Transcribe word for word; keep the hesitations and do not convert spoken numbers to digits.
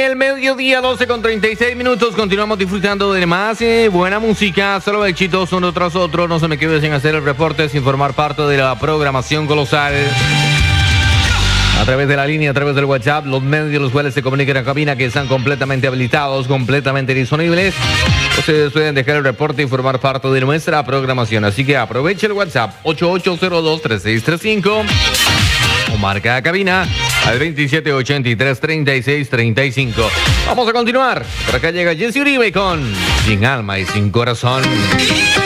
El mediodía, doce con treinta y seis minutos. Continuamos disfrutando de más eh, buena música. Solo éxitos uno tras otro. No se me quede sin hacer el reporte, sin formar parte de la programación colosal. A través de la línea, a través del WhatsApp, los medios los cuales se comunican en cabina que están completamente habilitados, completamente disponibles. Ustedes pueden dejar el reporte y formar parte de nuestra programación. Así que aproveche el WhatsApp ocho ocho cero dos, tres seis tres cinco o marca a cabina al veintisiete ochenta y tres, treinta y seis, treinta y cinco. Vamos a continuar. Por acá llega Jesse Uribe con Sin Alma y Sin Corazón.